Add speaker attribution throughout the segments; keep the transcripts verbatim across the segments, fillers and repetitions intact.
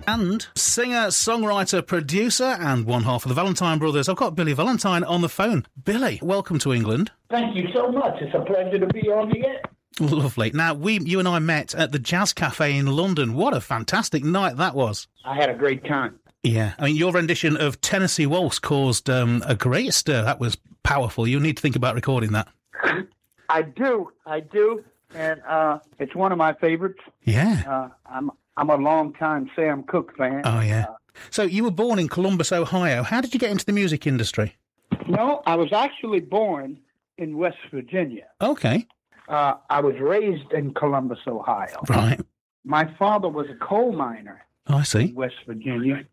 Speaker 1: And singer, songwriter, producer, and one half of the Valentine Brothers. I've got Billy Valentine on the phone. Billy, welcome to England.
Speaker 2: Thank you so much. It's a pleasure to be on the air.
Speaker 1: Lovely. Now, we, you and I met at the Jazz Cafe in London. What a fantastic night that was.
Speaker 2: I had a great time.
Speaker 1: Yeah. I mean, your rendition of Tennessee Waltz caused um, a great stir. That was powerful. You need to think about recording that.
Speaker 2: I do. I do. And uh, it's one of my favorites.
Speaker 1: Yeah.
Speaker 2: Uh, I'm I'm a long-time Sam Cooke fan.
Speaker 1: Oh, yeah.
Speaker 2: Uh,
Speaker 1: so you were born in Columbus, Ohio. How did you get into the music industry?
Speaker 2: No, I was actually born in West Virginia.
Speaker 1: Okay.
Speaker 2: Uh, I was raised in Columbus, Ohio.
Speaker 1: Right.
Speaker 2: My father was a coal miner
Speaker 1: Oh, I see.
Speaker 2: in West Virginia.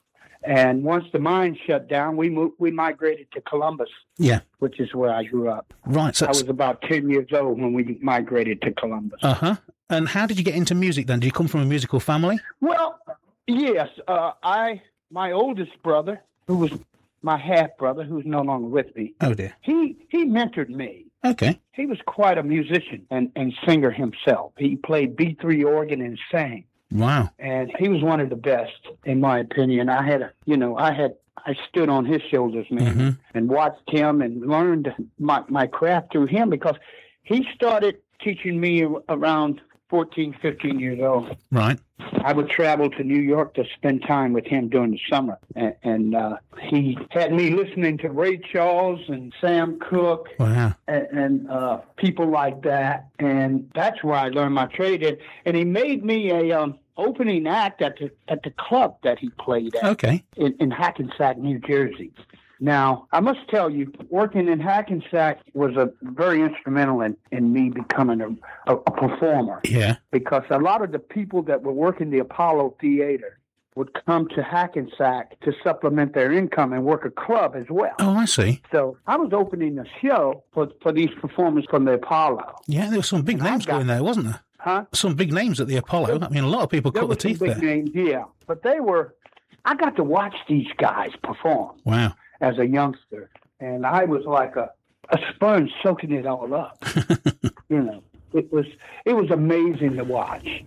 Speaker 2: And once the mine shut down, we moved, we migrated to Columbus,
Speaker 1: Yeah.
Speaker 2: which is where I grew up.
Speaker 1: Right. So,
Speaker 2: I was about ten years old when we migrated to Columbus.
Speaker 1: uh-huh. And how did you get into music then? Did you come from a musical family?
Speaker 2: Well, yes. Uh, I my oldest brother, who was my half brother, who's no longer with me,
Speaker 1: Oh, dear.
Speaker 2: he he mentored me.
Speaker 1: Okay.
Speaker 2: He was quite a musician and, and singer himself. He played B three organ and sang.
Speaker 1: Wow.
Speaker 2: And he was one of the best, in my opinion. I had, a, you know, I had, I stood on his shoulders, man,
Speaker 1: Mm-hmm.
Speaker 2: and watched him and learned my, my craft through him because he started teaching me around fourteen, fifteen years old.
Speaker 1: Right.
Speaker 2: I would travel to New York to spend time with him during the summer. And, and uh, he had me listening to Ray Charles and Sam Cooke
Speaker 1: Wow.
Speaker 2: and, and uh, people like that. And that's where I learned my trade. And, and he made me a um, opening act at the, at the club that he played at
Speaker 1: Okay.
Speaker 2: in, in Hackensack, New Jersey. Now, I must tell you, working in Hackensack was a very instrumental in, in me becoming a, a, a performer.
Speaker 1: Yeah.
Speaker 2: Because a lot of the people that were working the Apollo Theater would come to Hackensack to supplement their income and work a club as well.
Speaker 1: Oh, I see.
Speaker 2: So I was opening a show for, for these performers from the Apollo.
Speaker 1: Yeah, there were some big
Speaker 2: And I
Speaker 1: names
Speaker 2: got-
Speaker 1: going there, wasn't there?
Speaker 2: Huh?
Speaker 1: Some big names at the Apollo. I mean, a lot of people
Speaker 2: There
Speaker 1: cut the
Speaker 2: were some
Speaker 1: teeth
Speaker 2: big
Speaker 1: there.
Speaker 2: names, yeah. But they were, I got to watch these guys perform
Speaker 1: Wow.
Speaker 2: as a youngster. And I was like a, a sponge soaking it all up. You know, it was it was amazing to watch.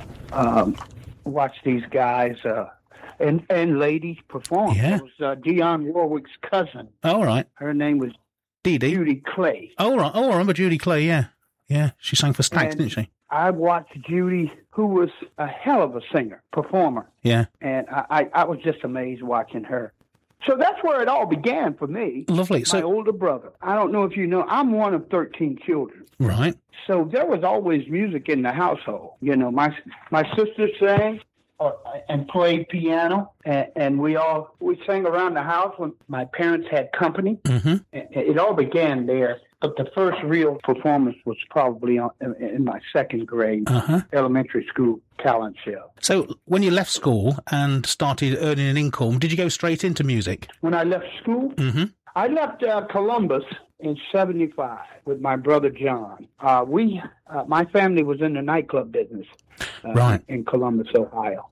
Speaker 2: Um, watch these guys uh, and and ladies perform.
Speaker 1: Yeah.
Speaker 2: It was uh, Dionne Warwick's cousin.
Speaker 1: All right.
Speaker 2: Her name was
Speaker 1: Dee Dee.
Speaker 2: Judy Clay.
Speaker 1: Oh, right. Oh, I remember Judy Clay, yeah. Yeah, she sang for Stax,
Speaker 2: And-
Speaker 1: didn't she?
Speaker 2: I watched Judy, who was a hell of a singer, performer,
Speaker 1: Yeah.
Speaker 2: and I, I, I was just amazed watching her. So that's where it all began for me.
Speaker 1: Lovely.
Speaker 2: My
Speaker 1: So,
Speaker 2: older brother. I don't know if you know, I'm one of thirteen children.
Speaker 1: right.
Speaker 2: So there was always music in the household. You know, my my sister sang or, and played piano, and, and we all we sang around the house when my parents had company.
Speaker 1: Mm-hmm.
Speaker 2: It, it all began there. But the first real performance was probably on, in, in my second grade
Speaker 1: Uh-huh.
Speaker 2: elementary school talent show.
Speaker 1: So, when you left school and started earning an income, did you go straight into music?
Speaker 2: When I left school,
Speaker 1: Mm-hmm.
Speaker 2: I left uh, Columbus in seventy-five with my brother John. Uh, we, uh, my family was in the nightclub business uh,
Speaker 1: Right.
Speaker 2: in Columbus, Ohio.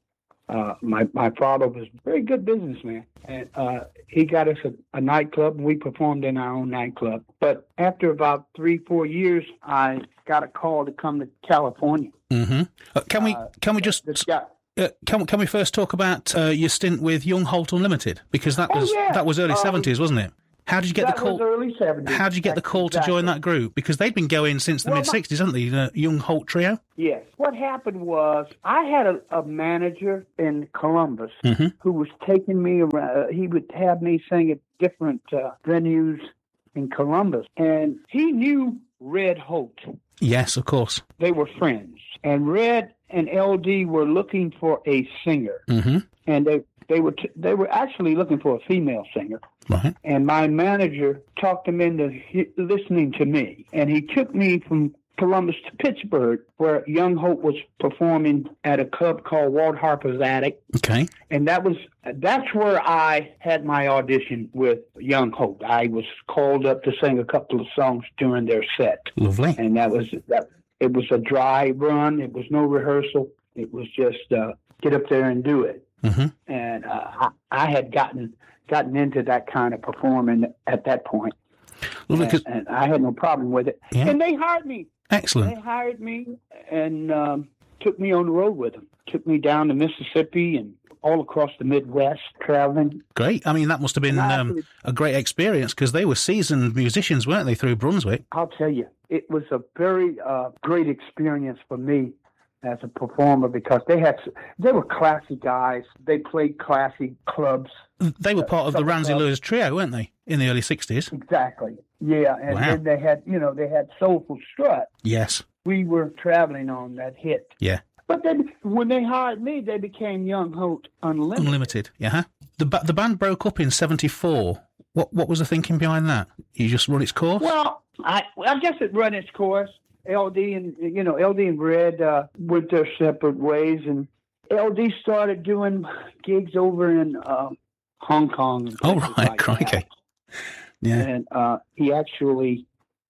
Speaker 2: Uh, my my father was a very good businessman, and uh, he got us a, a nightclub, and we performed in our own nightclub. But after about three, four years, I got a call to come to California.
Speaker 1: Mm-hmm. Uh, can we
Speaker 2: Uh,
Speaker 1: can we
Speaker 2: This
Speaker 1: just
Speaker 2: guy,
Speaker 1: uh, can can we first talk about uh, your stint with Young Holt Unlimited, because that
Speaker 2: Oh,
Speaker 1: was
Speaker 2: yeah.
Speaker 1: that was early
Speaker 2: Um,
Speaker 1: seventies, wasn't it? How did you get
Speaker 2: that
Speaker 1: the call?
Speaker 2: was early seventies.
Speaker 1: How did you get the call to
Speaker 2: Exactly.
Speaker 1: join that group? Because they'd been going since the
Speaker 2: Well,
Speaker 1: mid
Speaker 2: my-
Speaker 1: sixties, hadn't they? The Young Holt Trio.
Speaker 2: Yes. What happened was I had a, a manager in Columbus
Speaker 1: Mhm.
Speaker 2: who was taking me around. Uh, he would have me sing at different uh, venues in Columbus. And he knew Red Holt.
Speaker 1: Yes, of course.
Speaker 2: They were friends. And Red and L D were looking for a singer.
Speaker 1: Mm-hmm.
Speaker 2: And they, they, were t- they were actually looking for a female singer.
Speaker 1: Right.
Speaker 2: And my manager talked him into he- listening to me. And he took me from Columbus to Pittsburgh, where Young Holt was performing at a club called Walt Harper's Attic.
Speaker 1: Okay.
Speaker 2: And that was that's where I had my audition with Young Holt. I was called up to sing a couple of songs during their set.
Speaker 1: Lovely.
Speaker 2: And that was that it was a dry run. It was no rehearsal. It was just uh, get up there and do it.
Speaker 1: Mm-hmm.
Speaker 2: And uh, I, I had gotten gotten into that kind of performing at that point.
Speaker 1: Lovely.
Speaker 2: And,
Speaker 1: 'cause-
Speaker 2: and I had no problem with it.
Speaker 1: Yeah.
Speaker 2: And they hired me. They
Speaker 1: excellent.
Speaker 2: hired me and um, took me on the road with them. took me down to Mississippi and all across the Midwest traveling.
Speaker 1: Great. I mean, that must have been um,
Speaker 2: actually,
Speaker 1: a great experience because they were seasoned musicians, weren't they, through Brunswick?
Speaker 2: I'll tell you, it was a very uh, great experience for me as a performer because they had they were classy guys. They played classy clubs.
Speaker 1: They were part of the Ramsey Lewis trio, weren't they, in the early sixties?
Speaker 2: Exactly. Yeah, and
Speaker 1: wow.
Speaker 2: then they had, you know, they had Soulful Strut.
Speaker 1: Yes.
Speaker 2: We were traveling on that hit.
Speaker 1: Yeah.
Speaker 2: But then when they hired me, they became Young Holt Unlimited.
Speaker 1: Unlimited, yeah. The ba- the band broke up in seventy-four. What what was the thinking behind that? You just run its course?
Speaker 2: Well, I I guess it ran its course. L D and you know L D and Red uh, went their separate ways, and L D started doing gigs over in uh, Hong Kong.
Speaker 1: Oh right, like crikey! That. Yeah,
Speaker 2: and uh, he actually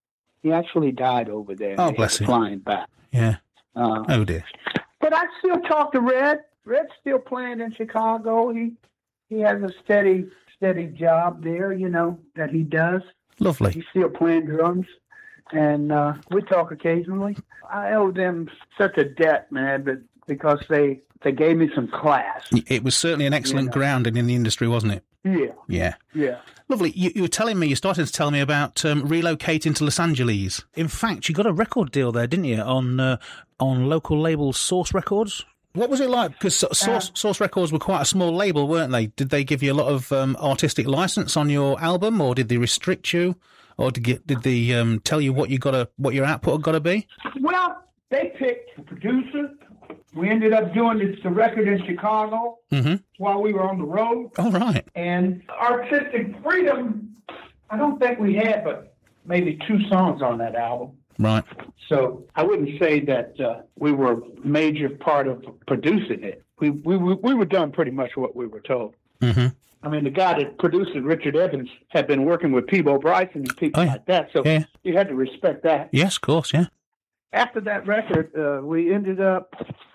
Speaker 2: he actually died over there.
Speaker 1: Oh bless him!
Speaker 2: Flying back.
Speaker 1: Yeah.
Speaker 2: Uh,
Speaker 1: oh dear.
Speaker 2: But I still talk to Red. Red's still playing in Chicago. He he has a steady steady job there, you know, that he does.
Speaker 1: Lovely.
Speaker 2: He's still playing drums. And uh, we talk occasionally. I owe them such a debt, man, but because they, they gave me some class.
Speaker 1: It was certainly an excellent you know. grounding in the industry, wasn't it?
Speaker 2: Yeah.
Speaker 1: Yeah.
Speaker 2: Yeah.
Speaker 1: Lovely. You, you were telling me, you started to tell me about um, relocating to Los Angeles. In fact, you got a record deal there, didn't you, on uh, on local label Source Records? What was it like? Because Source, uh, Source Records were quite a small label, weren't they? Did they give you a lot of um, artistic license on your album, or did they restrict you? Or did, get, did they um, tell you what you got to, what your output had got to be?
Speaker 2: Well, they picked the producer. We ended up doing this, the record in Chicago
Speaker 1: mm-hmm.
Speaker 2: while we were on the road.
Speaker 1: Oh, right.
Speaker 2: And artistic freedom, I don't think we had but maybe two songs on that album.
Speaker 1: Right.
Speaker 2: So I wouldn't say that uh, we were a major part of producing it. We we we were doing pretty much what we were told.
Speaker 1: Mm-hmm.
Speaker 2: I mean, the guy that produced it, Richard Evans, had been working with Peabo Bryson and people oh, yeah. like that, so
Speaker 1: yeah.
Speaker 2: you had to respect that.
Speaker 1: Yes, of course, yeah.
Speaker 2: After that record, uh, we ended up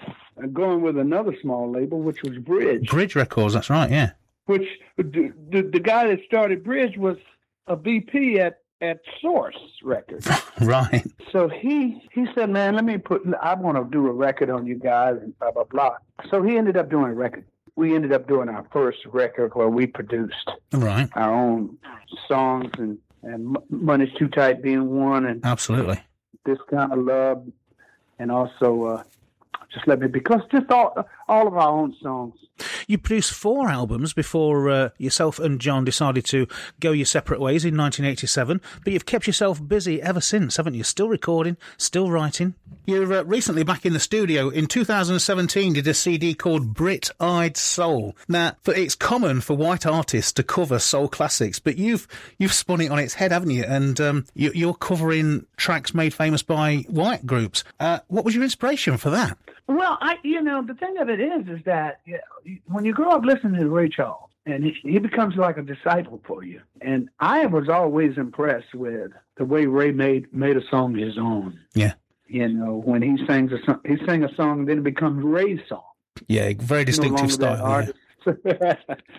Speaker 2: going with another small label, which was Bridge.
Speaker 1: Bridge Records, that's right, yeah.
Speaker 2: Which, the, the, the guy that started Bridge was a V P at, at Source Records.
Speaker 1: Right.
Speaker 2: So he, he said, man, let me put, I want to do a record on you guys, and blah, blah, blah. So he ended up doing a record. We ended up doing our first record where we produced
Speaker 1: right.
Speaker 2: our own songs, and, and Money's Too Tight being one, and
Speaker 1: absolutely
Speaker 2: This Kind of Love, and also uh, Just Let Me, because just all all of our own songs.
Speaker 1: You produced four albums before uh, yourself and John decided to go your separate ways in nineteen eighty-seven, but you've kept yourself busy ever since, haven't you? Still recording, still writing. You're uh, recently back in the studio. In two thousand seventeen, did a C D called Brit-Eyed Soul. Now, for, it's common for white artists to cover soul classics, but you've you've spun it on its head, haven't you? And um, you, you're covering tracks made famous by white groups. Uh, what was your inspiration for that?
Speaker 2: Well, I, you know, the thing of it is, is that you know, when you grow up listening to Ray Charles, and he, he becomes like a disciple for you. And I was always impressed with the way Ray made made a song his own.
Speaker 1: Yeah.
Speaker 2: You know, when he sings a song, he sang a song, then it becomes Ray's song.
Speaker 1: Yeah, very distinctive no style.
Speaker 2: Yeah.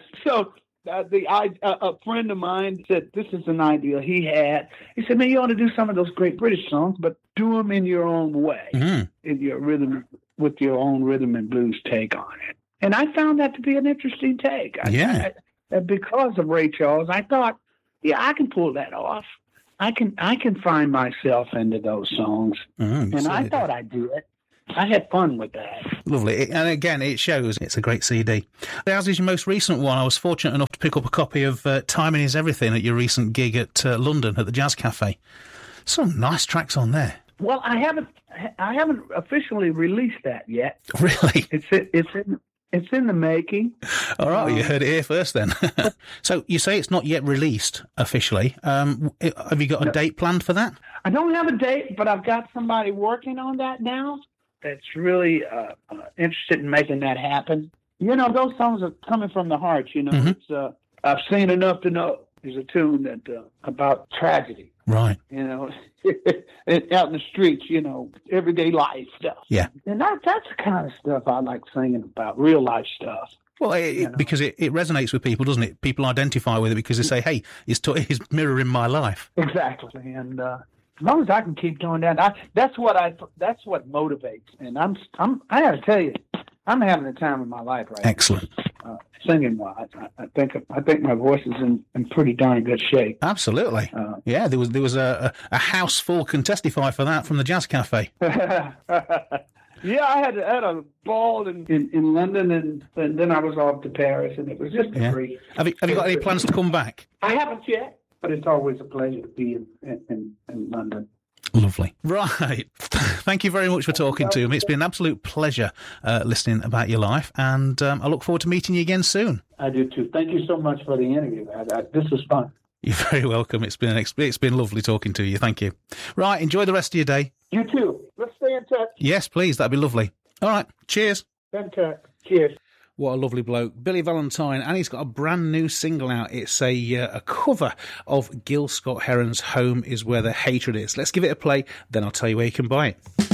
Speaker 2: So uh, the I, uh, a friend of mine said, this is an idea he had. He said, man, you ought to do some of those great British songs, but do them in your own way,
Speaker 1: mm-hmm.
Speaker 2: in your rhythm, with your own rhythm and blues take on it. And I found that to be an interesting take. I,
Speaker 1: yeah.
Speaker 2: I, because of Ray Charles, I thought, yeah, I can pull that off. I can I can find myself into those songs.
Speaker 1: Mm,
Speaker 2: and I thought I'd do it. I had fun with that.
Speaker 1: Lovely. And again, it shows it's a great C D. As is your most recent one, I was fortunate enough to pick up a copy of uh, Timing Is Everything at your recent gig at uh, London at the Jazz Cafe. Some nice tracks on there.
Speaker 2: Well, I haven't I haven't officially released that yet.
Speaker 1: Really?
Speaker 2: It's it's in it's in the making.
Speaker 1: All right, um, you heard it here first then. So you say it's not yet released officially. Um, have you got a no, date planned for that?
Speaker 2: I don't have a date, but I've got somebody working on that now that's really uh, uh, interested in making that happen. You know, those songs are coming from the heart, you know. Mm-hmm. It's uh, I've Seen Enough to Know is a tune that uh, about tragedy.
Speaker 1: Right.
Speaker 2: You know, out in the streets, you know, everyday life stuff.
Speaker 1: Yeah.
Speaker 2: And that, that's the kind of stuff I like singing about, real life stuff.
Speaker 1: Well, it, you know? because it, it resonates with people, doesn't it? People identify with it because they say, hey, it's, t- it's mirroring my life.
Speaker 2: Exactly. And uh, as long as I can keep doing that, I, that's what I, that's what motivates. And I'm, I'm, I got to tell you, I'm having the time of my life right
Speaker 1: Excellent.
Speaker 2: now. Uh, singing wise, I, I think I think my voice is in, in pretty darn good shape.
Speaker 1: Absolutely. Uh, yeah, there was there was a, a, a house full can testify for that from the Jazz Cafe.
Speaker 2: Yeah, I had, I had a ball in, in, in London, and, and then I was off to Paris, and it was just
Speaker 1: yeah.
Speaker 2: a great.
Speaker 1: Have you, have you got any plans to come back?
Speaker 2: I haven't yet, but it's always a pleasure to be in, in, in London.
Speaker 1: Lovely. Right. Thank you very much for talking to me. It's been an absolute pleasure uh, listening about your life, and um, I look forward to meeting you again soon.
Speaker 2: I do too. Thank you so much for the interview. I, I, this was fun.
Speaker 1: You're very welcome. It's been an, it's been lovely talking to you. Thank you. Right. Enjoy the rest of your day.
Speaker 2: You too. Let's stay in touch.
Speaker 1: Yes, please. That'd be lovely. All right. Cheers.
Speaker 2: Okay. Cheers.
Speaker 1: What a lovely bloke, Billy Valentine, and he's got a brand new single out. It's a uh, a cover of Gil Scott-Heron's "Home Is Where the Hatred Is." Let's give it a play, then I'll tell you where you can buy it.